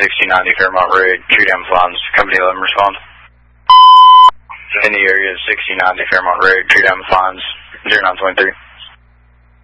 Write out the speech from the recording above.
6090 Fairmont Road, True Down Funds, Company 11 respond. In the area 6090 Fairmont Road, True Down Funds, 0923.